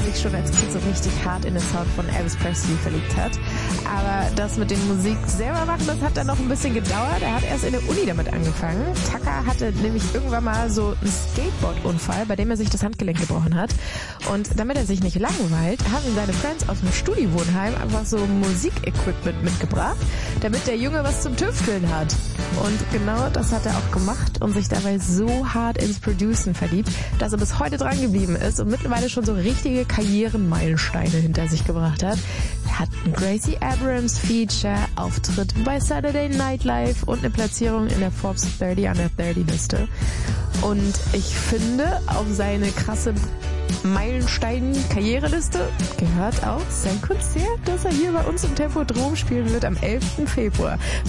sich schon als Kind so richtig hart in den Sound von Elvis Presley verliebt hat. Aber das mit dem Musik selber machen, das hat dann noch ein bisschen gedauert. Er hat erst in der Uni damit angefangen. Tucker hatte nämlich irgendwann mal so einen Skateboard-Unfall, bei dem er sich das Handgelenk gebrochen hat. Und damit er sich nicht langweilt, haben ihm seine Friends aus dem Studi-Wohnheim einfach so Musikequipment mitgebracht, damit der Junge was zum Tüfteln hat. Und genau das hat er auch gemacht und sich dabei so hart ins Producen verliebt, dass er bis heute dran geblieben ist und mittlerweile schon so richtige Karrierenmeilensteine hinter sich gebracht hat. Er hat ein Gracie Abrams Feature, Auftritt bei Saturday Night Live und eine Platzierung in der Forbes 30 Under 30 Liste. Und ich finde, auf seine krasse Meilenstein-Karriereliste gehört auch sein Konzert, das er hier bei uns im Tempodrom spielen wird am 11. Februar.